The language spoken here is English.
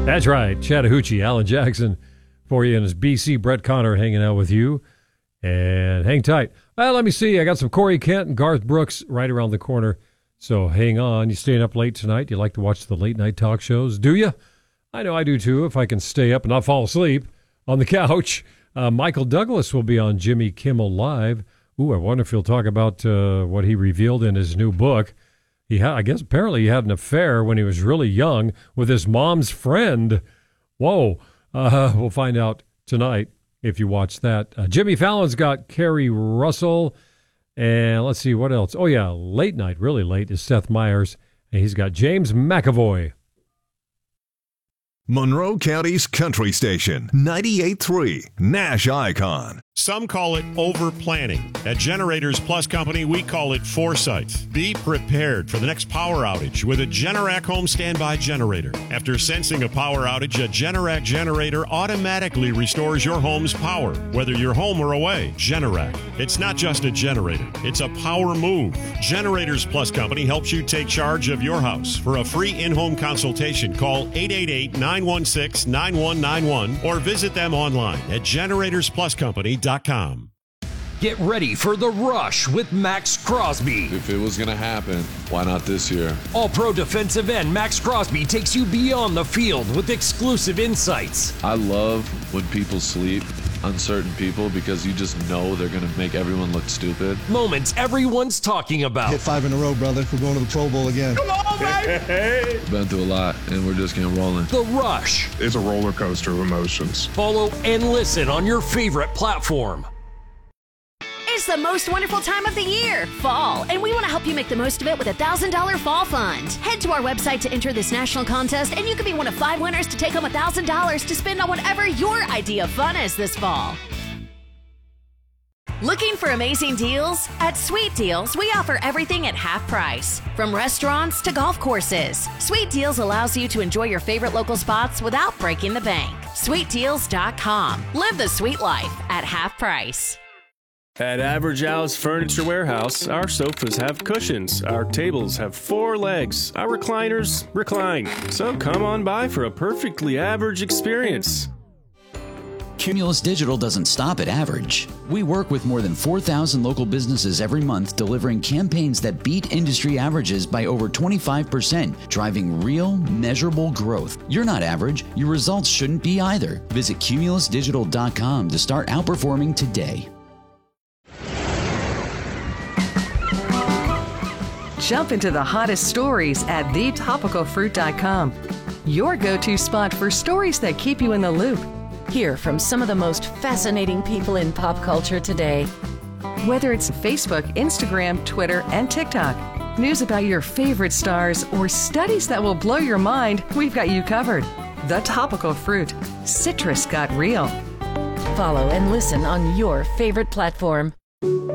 That's right. Chattahoochee, Alan Jackson for you, and his BC Brett Connor hanging out with you. And hang tight. Well, let me see. I got some Corey Kent and Garth Brooks right around the corner. So hang on. You staying up late tonight? You like to watch the late night talk shows? Do you? I know I do too, if I can stay up and not fall asleep on the couch. Michael Douglas will be on Jimmy Kimmel Live. Ooh, I wonder if he'll talk about what he revealed in his new book. I guess apparently he had an affair when he was really young with his mom's friend. Whoa. We'll find out tonight if you watch that. Jimmy Fallon's got Kerry Russell. And let's see, what else? Oh, yeah, late night, really late, is Seth Meyers. And he's got James McAvoy. Monroe County's country station, 98.3 Nash Icon. Some call it over-planning. At Generators Plus Company, we call it foresight. Be prepared for the next power outage with a Generac home standby generator. After sensing a power outage, a Generac generator automatically restores your home's power, whether you're home or away. Generac. It's not just a generator. It's a power move. Generators Plus Company helps you take charge of your house. For a free in-home consultation, call 888-916-9191 or visit them online at generatorspluscompany.com. Get ready for The Rush with Max Crosby. If it was going to happen, why not this year? All-Pro defensive end Max Crosby takes you beyond the field with exclusive insights. I love when people sleep on certain people because you just know they're going to make everyone look stupid. Moments everyone's talking about. Hit 5 in a row, brother. We're going to the Pro Bowl again. Come on, baby! Been through a lot, and we're just getting rolling. The Rush. It's a roller coaster of emotions. Follow and listen on your favorite platform. It's the most wonderful time of the year, fall, and we want to help you make the most of it with a $1,000 fall fund. Head to our website to enter this national contest, and you could be one of 5 winners to take home $1,000 to spend on whatever your idea of fun is this fall. Looking for amazing deals? At Sweet Deals, we offer everything at half price, from restaurants to golf courses. Sweet Deals allows you to enjoy your favorite local spots without breaking the bank. SweetDeals.com. Live the sweet life at half price. At Average Al's Furniture Warehouse, our sofas have cushions, our tables have 4 legs, our recliners recline. So come on by for a perfectly average experience. Cumulus Digital doesn't stop at average. We work with more than 4,000 local businesses every month, delivering campaigns that beat industry averages by over 25%, driving real, measurable growth. You're not average. Your results shouldn't be either. Visit cumulusdigital.com to start outperforming today. Jump into the hottest stories at thetopicalfruit.com. Your go-to spot for stories that keep you in the loop. Hear from some of the most fascinating people in pop culture today. Whether it's Facebook, Instagram, Twitter, and TikTok, news about your favorite stars, or studies that will blow your mind, we've got you covered. The Topical Fruit. Citrus got real. Follow and listen on your favorite platform.